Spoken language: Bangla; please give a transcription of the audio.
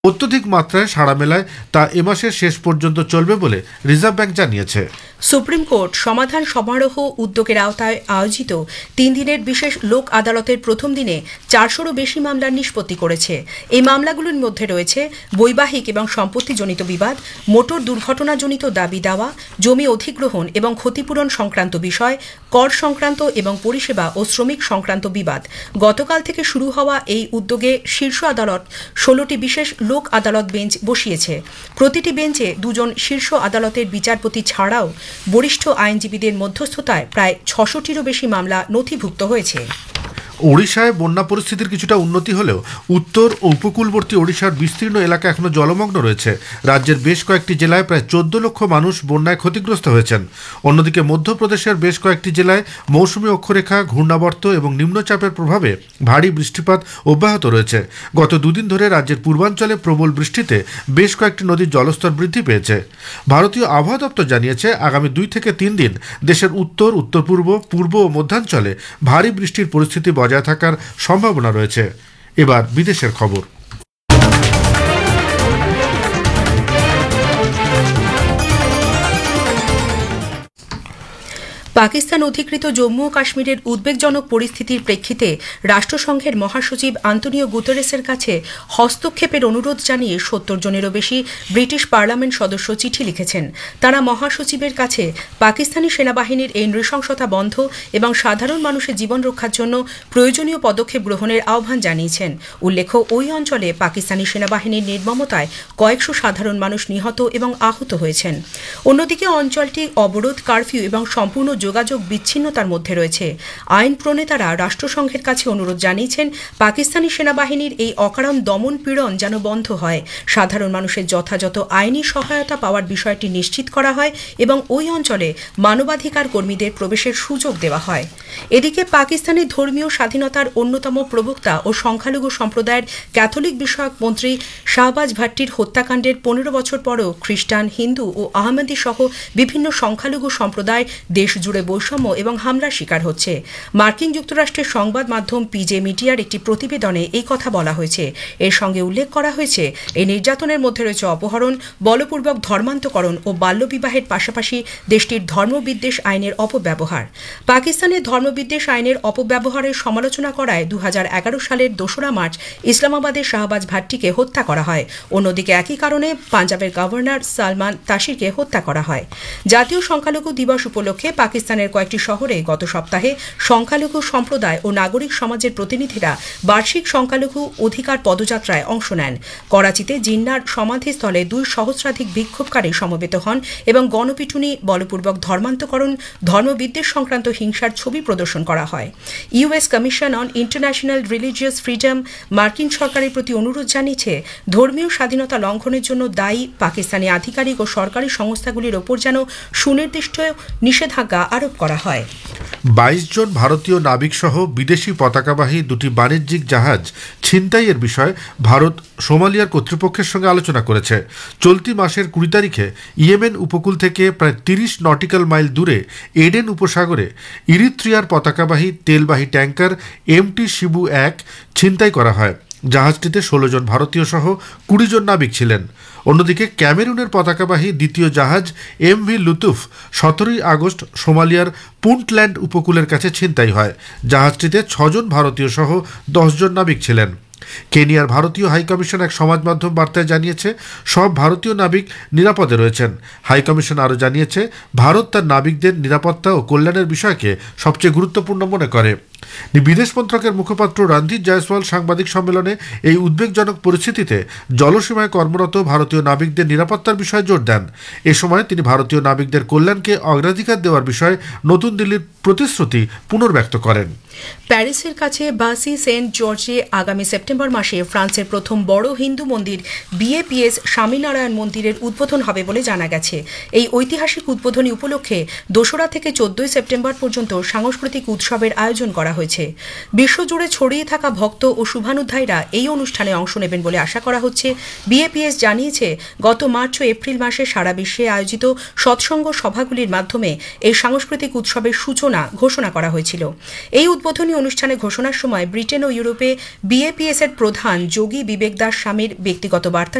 অত্যধিক মাত্রায় সাড়া মেলায় তা এ মাসের শেষ পর্যন্ত চলবে বলে রিজার্ভ ব্যাংক জানিয়েছে। সুপ্রিম কোর্ট সমাধান সমারোহ উদ্যোগের আওতায় আয়োজিত 3 দিনের বিশেষ লোক আদালতের প্রথম দিনে 400রও বেশি মামলার নিষ্পত্তি করেছে। এই মামলাগুলোর মধ্যে রয়েছে বৈবাহিক এবং সম্পত্তিজনিত বিবাদ, মোটর দুর্ঘটনাজনিত দাবি দাওয়া, জমি অধিগ্রহণ এবং ক্ষতিপূরণ সংক্রান্ত বিষয়, কর সংক্রান্ত এবং পরিষেবা ও শ্রমিক সংক্রান্ত বিবাদ। গতকাল থেকে শুরু হওয়া এই উদ্যোগে শীর্ষ আদালত 16টি বিশেষ লোক আদালত বেঞ্চ বসিয়েছে। প্রতিটি বেঞ্চে 2 জন শীর্ষ আদালতের বিচারপতি ছাড়াও বরিষ্ঠ আইনজীবীদের মধ্যস্থতায় প্রায় 600টিরও বেশি মামলা নথিভুক্ত হয়েছে। ওড়িশায় বন্যা পরিস্থিতির কিছুটা উন্নতি হলেও উত্তর ও উপকূলবর্তী ওড়িশার বিস্তীর্ণ এলাকা এখনও জলমগ্ন রয়েছে। রাজ্যের বেশ কয়েকটি জেলায় প্রায় 14 লক্ষ মানুষ বন্যায় ক্ষতিগ্রস্ত হয়েছেন। অন্যদিকে মধ্যপ্রদেশের বেশ কয়েকটি জেলায় মৌসুমী অক্ষরেখা, ঘূর্ণাবর্ত এবং নিম্নচাপের প্রভাবে ভারী বৃষ্টিপাত অব্যাহত রয়েছে। গত 2 দিন ধরে রাজ্যের পূর্বাঞ্চলে প্রবল বৃষ্টিতে বেশ কয়েকটি নদীর জলস্তর বৃদ্ধি পেয়েছে। ভারতীয় আবহাওয়া দপ্তর জানিয়েছে আগামী 2 থেকে 3 দিন দেশের উত্তর, উত্তর পূর্ব, পূর্ব ও মধ্যাঞ্চলে ভারী বৃষ্টির পরিস্থিতি বজায় থাকার সম্ভাবনা রয়েছে। এবার বিদেশের খবর। পাকিস্তান অধিকৃত জম্মু ও কাশ্মীরের উদ্বেগজনক পরিস্থিতির প্রেক্ষিতে রাষ্ট্রসংঘের মহাসচিব আন্তোনিও গুতেরেসের কাছে হস্তক্ষেপের অনুরোধ জানিয়ে 70 জনেরও বেশি ব্রিটিশ পার্লামেন্ট সদস্য চিঠি লিখেছেন। তারা মহাসচিবের কাছে পাকিস্তানি সেনাবাহিনীর এই নৃশংসতা বন্ধ এবং সাধারণ মানুষের জীবন রক্ষার জন্য প্রয়োজনীয় পদক্ষেপ গ্রহণের আহ্বান জানিয়েছেন। উল্লেখ্য, ওই অঞ্চলে পাকিস্তানি সেনাবাহিনীর নির্মমতায় কয়েকশো সাধারণ মানুষ নিহত এবং আহত হয়েছেন। অন্যদিকে অঞ্চলটি অবরোধ, কারফিউ এবং সম্পূর্ণ যোগাযোগ বিচ্ছিন্নতার মধ্যে রয়েছে। আইন প্রণেতারা রাষ্ট্রসংঘের কাছে অনুরোধ জানিয়েছেন পাকিস্তানি সেনাবাহিনীর এই অকারণ দমন পীড়ন যেন বন্ধ হয়, সাধারণ মানুষের যথাযথ আইনি সহায়তা পাওয়ার বিষয়টি নিশ্চিত করা হয় এবং ওই অঞ্চলে মানবাধিকার কর্মীদের প্রবেশের সুযোগ দেওয়া হয়। এদিকে পাকিস্তানের ধর্মীয় স্বাধীনতার অন্যতম প্রবক্তা ও সংখ্যালঘু সম্প্রদায়ের ক্যাথলিক বিষয়ক মন্ত্রী শাহবাজ ভাট্টির হত্যাকাণ্ডের 15 বছর পরেও খ্রিস্টান, হিন্দু ও আহমেদি সহ বিভিন্ন সংখ্যালঘু সম্প্রদায় দেশ জুড়ে বৈষম্য এবং হামলার শিকার হচ্ছে। মার্কিন যুক্তরাষ্ট্রের সংবাদ মাধ্যম পিজে মিডিয়ার একটি প্রতিবেদনে এই কথা বলা হয়েছে। এর সঙ্গে উল্লেখ করা হয়েছে এই নির্যাতনের মধ্যে রয়েছে অপহরণ, বলপূর্বক ধর্মান্তকরণ ও বাল্যবিবাহের পাশাপাশি দেশটির ধর্মবিদ্বেষ আইনের অপব্যবহার। পাকিস্তানের ধর্মবিদ্বেষ আইনের অপব্যবহারের সমালোচনা করায় 2011 সালের 2রা মার্চ ইসলামাবাদের শাহবাজ ভাট্টিকে হত্যা করা হয়। অন্যদিকে একই কারণে পাঞ্জাবের গভর্নর সালমান তাসিরকে হত্যা করা হয়। জাতীয় সংখ্যালঘু দিবস উপলক্ষে পাকিস্তানের কয়েকটি শহরে গত সপ্তাহে সংখ্যালঘু সম্প্রদায় ও নাগরিক সমাজের প্রতিনিধিরা বার্ষিক সংখ্যালঘু অধিকার পদযাত্রায় অংশ নেন। করাচিতে জিন্নার সমাধিস্থলে 2 সহস্রাধিক বিক্ষোভকারী সমবেত হন এবং গণপিটুনি, বলপূর্বক ধর্মান্তকরণ, ধর্মবিদ্বেষ সংক্রান্ত হিংসার ছবি প্রদর্শন করা হয়। US commission on international religious freedom মার্কিন সরকারের প্রতি অনুরোধ জানিয়েছে ধর্মীয় স্বাধীনতা লঙ্ঘনের জন্য দায়ী পাকিস্তানি আধিকারিক ও সরকারি সংস্থাগুলির ওপর যেন সুনির্দিষ্ট নিষেধাজ্ঞা আরোপ করা হয়। 22 জন ভারতীয় নাবিক সহ বিদেশি পতাকাবাহী 2টি বাণিজ্যিক জাহাজ ছিনতাইয়ের বিষয়ে ভারত সোমালিয়ার কর্তৃপক্ষের সঙ্গে আলোচনা করেছে। চলতি মাসের 20 তারিখে ইয়েমেন উপকূল থেকে প্রায় 30 নটিক্যাল মাইল দূরে এডেন উপসাগরে ইরিত্রিয়ার পতাকাবাহী তেলবাহী ট্যাঙ্কার এমটি শিবু 1 ছিনতাই করা হয়। জাহাজটিতে 16 জন ভারতীয় সহ 20 জন নাবিক ছিলেন। অন্যদিকে ক্যামেরুনের পতাকাবাহী দ্বিতীয় জাহাজ এমভি লুতুফ 17 আগস্ট সোমালিয়ার পুন্টল্যান্ড উপকূলের কাছে ছিনতাই হয়। জাহাজটিতে 6 জন ভারতীয় সহ 10 জন নাবিক ছিলেন। কেনিয়ার ভারতীয় হাইকমিশন এক সমাজ মাধ্যম বার্তায় জানিয়েছে সব ভারতীয় নাবিক নিরাপদে রয়েছেন। হাইকমিশন আরও জানিয়েছে ভারত তার নাবিকদের নিরাপত্তা ও কল্যাণের বিষয়কে সবচেয়ে গুরুত্বপূর্ণ মনে করে। বিদেশ মন্ত্রকের মুখপাত্র রণধীর জয়সওয়াল সাংবাদিক সম্মেলনে এই উদ্বেগজনক পরিস্থিতিতে জলসীমায় কর্মরত ভারতীয় নাবিকদের নিরাপত্তার বিষয়ে জোর দেন। এ সময় তিনি ভারতীয় নাবিকদের কল্যাণকে অগ্রাধিকার দেওয়ার বিষয়ে নতুন দিল্লির প্রতিশ্রুতি পুনর্ব্যক্ত করেন। প্যারিসের কাছে বাসি সেন্ট জর্জে আগামী সেপ্টেম্বর মাসে ফ্রান্সের প্রথম বড় হিন্দু মন্দির বিএপিএস স্বামীনারায়ণ মন্দিরের উদ্বোধন হবে বলে জানা গেছে। এই ঐতিহাসিক উদ্বোধনী উপলক্ষে 2রা থেকে 14 সেপ্টেম্বর পর্যন্ত সাংস্কৃতিক উৎসবের আয়োজন করা করা হয়েছে। বিশ্বজুড়ে ছড়িয়ে থাকা ভক্ত ও শুভানুধ্যায়ীরা এই অনুষ্ঠানে অংশ নেবেন বলে আশা করা হচ্ছে। বিএপিএস জানিয়েছে, গত মার্চ ও এপ্রিল মাসে সারা বিশ্বে আয়োজিত সৎসঙ্গ সভাগুলির মাধ্যমে এই সাংস্কৃতিক উৎসবের সূচনা ঘোষণা করা হয়েছিল। এই উদ্বোধনী অনুষ্ঠানে ঘোষণার সময় ব্রিটেন ও ইউরোপে বিএপিএস এর প্রধান যোগী বিবেক দাস স্বামীর ব্যক্তিগত বার্তা